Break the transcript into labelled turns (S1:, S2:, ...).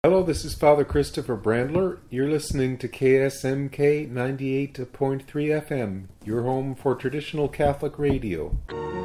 S1: Hello, this is Father Christopher Brandler. You're listening to KSMK 98.3 FM, your home for traditional Catholic radio.